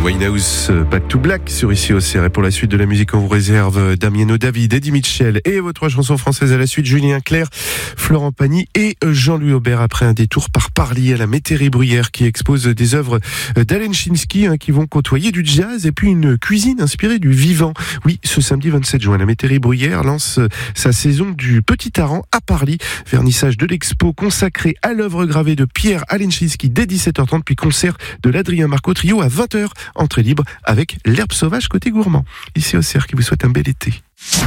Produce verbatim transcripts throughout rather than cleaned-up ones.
Winehouse, Back to Black sur Ici au C R. Et pour la suite de la musique, on vous réserve Damiano David, Eddie Mitchell et vos trois chansons françaises à la suite, Julien Clerc, Florent Pagny et Jean-Louis Aubert, après un détour par Parly à la Métairie Bruyère qui expose des œuvres d'Alen Chinsky hein, qui vont côtoyer du jazz et puis une cuisine inspirée du vivant. Oui, ce samedi vingt-sept juin, la Métairie Bruyère lance sa saison du Petit Aran à Parly. Vernissage de l'expo consacrée à l'œuvre gravée de Pierre Alen Chinsky dès dix-sept heures trente, puis concert de l'Adrien Marco Trio à vingt heures, entrée libre avec l'herbe sauvage côté gourmand. Ici au C R qui vous souhaite un bel été.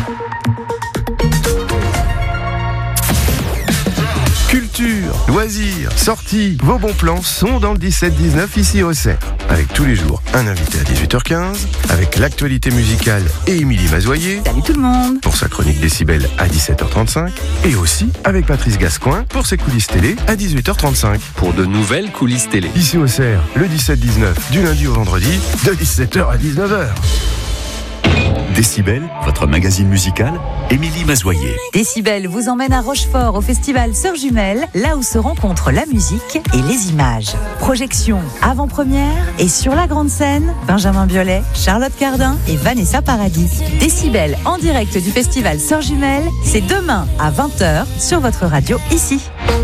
Culture, loisirs, sorties, vos bons plans sont dans le dix-sept dix-neuf ici au C R. Avec tous les jours un invité à dix-huit heures quinze, avec l'actualité musicale et Émilie Mazoyer. Salut tout le monde. Pour sa chronique Décibel à dix-sept heures trente-cinq. Et aussi avec Patrice Gascoin pour ses coulisses télé à dix-huit heures trente-cinq. Pour de nouvelles coulisses télé. Ici au C R, le dix-sept dix-neuf du lundi au vendredi, de dix-sept heures à dix-neuf heures. Décibel, votre magazine musical, Émilie Mazoyer. Décibel vous emmène à Rochefort au festival Sœurs Jumelles, là où se rencontrent la musique et les images. Projection, avant-première et sur la grande scène, Benjamin Biolay, Charlotte Cardin et Vanessa Paradis. Décibel en direct du festival Sœurs Jumelles, c'est demain à vingt heures sur votre radio ici.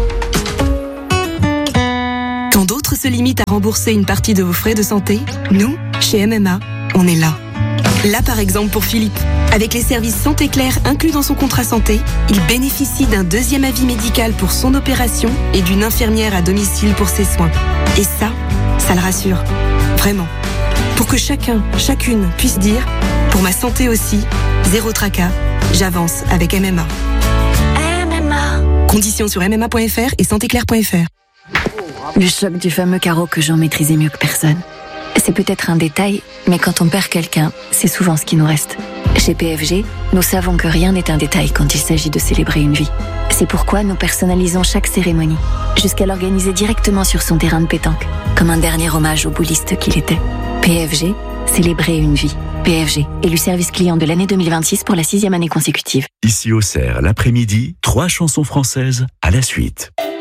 Quand d'autres se limitent à rembourser une partie de vos frais de santé, nous, chez M M A, on est là. Là par exemple pour Philippe, avec les services Santé Claire inclus dans son contrat santé, il bénéficie d'un deuxième avis médical pour son opération et d'une infirmière à domicile pour ses soins. Et ça, ça le rassure. Vraiment. Pour que chacun, chacune puisse dire, pour ma santé aussi, zéro tracas, j'avance avec M M A. M M A. Conditions sur m m a point f r et santé claire point f r. Le choc du fameux carreau que Jean maîtrisait mieux que personne. C'est peut-être un détail, mais quand on perd quelqu'un, c'est souvent ce qui nous reste. Chez P F G, nous savons que rien n'est un détail quand il s'agit de célébrer une vie. C'est pourquoi nous personnalisons chaque cérémonie, jusqu'à l'organiser directement sur son terrain de pétanque, comme un dernier hommage au bouliste qu'il était. P F G, célébrer une vie. P F G, élu service client de l'année deux mille vingt-six pour la sixième année consécutive. Ici au C R, l'après-midi, trois chansons françaises à la suite.